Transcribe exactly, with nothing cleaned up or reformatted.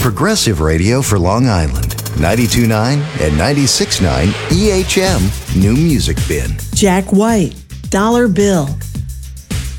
Progressive radio for Long Island. ninety-two point nine and ninety-six point nine E H M New Music Bin. Jack White, Dollar Bill.